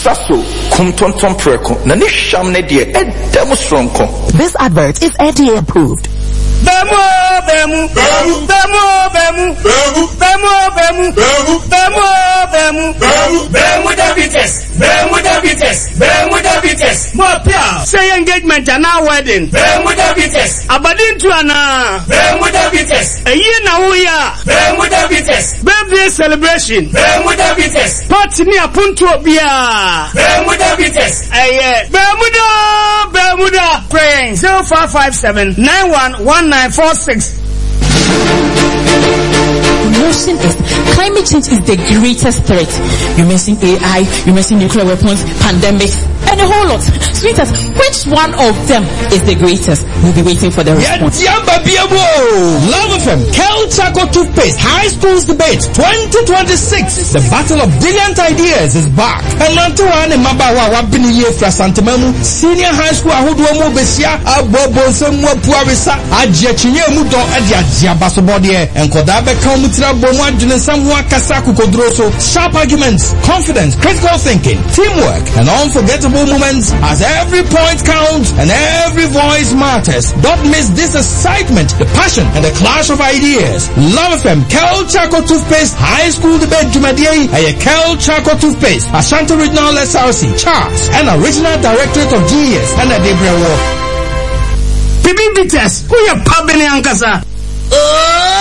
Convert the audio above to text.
saso kumtonton preko na ni sham ne de edem stronko. This advert is FDA approved. Bemu diabetes. More pia. Say engagement and now wedding. Bemu diabetes. Abadin to ana. Bemu diabetes. A year now we are. Bemu diabetes. Birthday celebration. Bemu diabetes. Party near Punto Bia. Bemu diabetes. Bermuda. Praying 0557 911946. Climate change is the greatest threat. You mentioned AI, you mentioned nuclear weapons, pandemics, and a whole lot. Sweetheart, which one of them is the greatest? We'll be waiting for the response. Love FM, Kel Chaco Toothpaste, High Schools Debate 2026. The Battle of Brilliant Ideas is back. And Mantuan and Mabawa Wabini Yefra Santamemu, Senior High School Ahuduomo Besia, Abobo Semwa Puarisa, Adjechinye Mudo, Adja Basobodie, and Kodabe Kamutra Bomwa Junesamwa Kasaku Kodroso, sharp arguments, confidence, critical thinking, teamwork, and unforgettable moments as every point counts and every voice matters. Don't miss this excitement, the passion, and the clash of ideas. Love FM, Kel Chaco Toothpaste, High School Debate Jumadier, and Kel Chaco Toothpaste, Ashanti Regional SRC, Charles, and Original Directorate of GES, and a Debra War. Pibi Vites, who you pubbing Ankasa?